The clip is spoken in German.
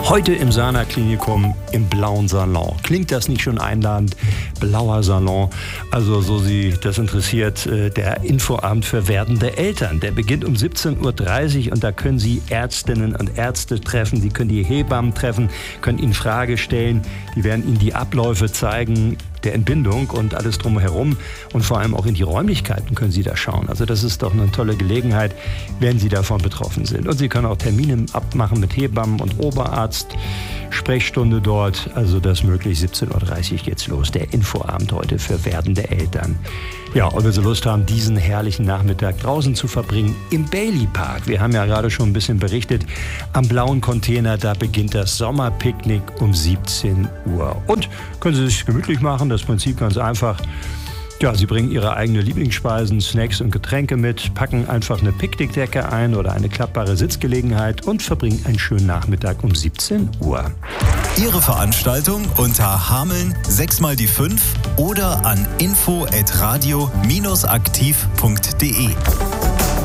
Heute im Sana Klinikum im Blauen Salon. Klingt das nicht schon einladend? Blauer Salon. Also so Sie das interessiert, der Infoabend für werdende Eltern. Der beginnt um 17:30 Uhr und da können Sie Ärztinnen und Ärzte treffen. Sie können die Hebammen treffen, können Ihnen Fragen stellen. Die werden Ihnen die Abläufe zeigen der Entbindung und alles drumherum. Und vor allem auch in die Räumlichkeiten können Sie da schauen. Also das ist doch eine tolle Gelegenheit, wenn Sie davon betroffen sind. Und Sie können auch Termine abmachen mit Hebammen und Oberarzt. Sprechstunde dort, also das möglich. 17:30 Uhr geht's los. Der Infoabend heute für werdende Eltern. Ja, und wenn Sie Lust haben, diesen herrlichen Nachmittag draußen zu verbringen im Bailey Park. Wir haben ja gerade schon ein bisschen berichtet, am blauen Container, da beginnt das Sommerpicknick um 17 Uhr. Und können Sie sich gemütlich machen, das Prinzip ganz einfach. Ja, Sie bringen Ihre eigenen Lieblingsspeisen, Snacks und Getränke mit, packen einfach eine Picknickdecke ein oder eine klappbare Sitzgelegenheit und verbringen einen schönen Nachmittag um 17 Uhr. Ihre Veranstaltung unter Hameln 6x5 oder an info@radio-aktiv.de.